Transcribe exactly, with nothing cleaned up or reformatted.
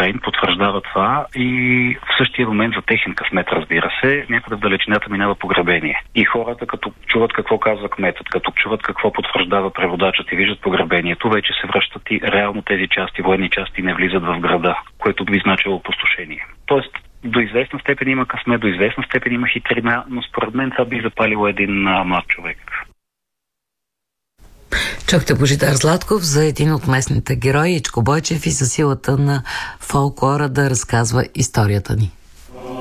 Юкрейн потвърждава това и в същия момент за техен късмет, разбира се, някъде в далечината минава погребение. И хората, като чуват какво казва кметът, като чуват какво потвърждава преводачът и виждат погребението, вече се връщат и реално тези части, военни части не влизат в града, което би значило опустошение. Тоест, до известна степен има късмет, до известна степен има хитрина, но според мен това би запалило един а, млад човек. Чухте Божидар Златков за един от местните герои, Ичко Бойчев, и за силата на фолклора да разказва историята ни.